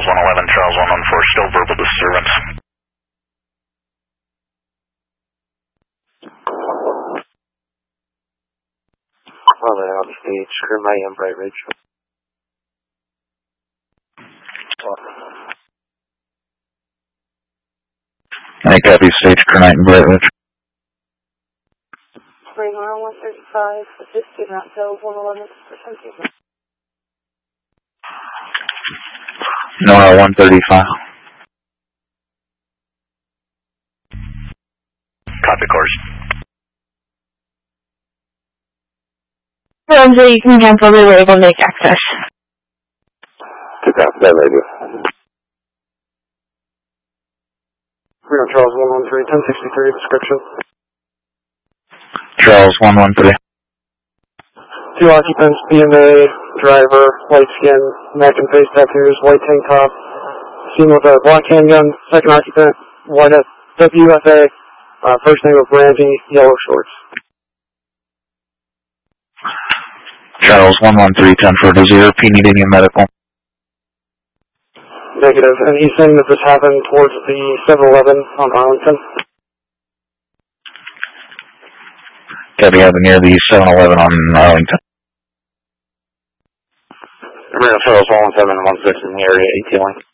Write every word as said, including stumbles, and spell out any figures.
one eleven, Charles one one four, still verbal disturbance. Well, then out stage, crew my M Bright Ridge. I copy stage crew nine Bright Ridge. Spring around one thirty-five, assisted Mount Hills one eleven, percent. Nora one thirty-five. Copy course. Ramsey, you can cancel the label and make access. Two copy that radio. Rio Charles one one three, ten sixty-three, description. Charles one one three. Two occupants, B M A, driver, white skin, neck and face tattoos, white tank top, seen with a black handgun, second occupant, white W F A, uh, first name of Brandy, yellow shorts. Charles one one three, ten four to zero, P need any medical? Negative, and he's saying that this happened towards the seven eleven on Arlington. Copy, happened near the seven eleven on Arlington. Rio Charles one one seven one six in the area, eighteen lane.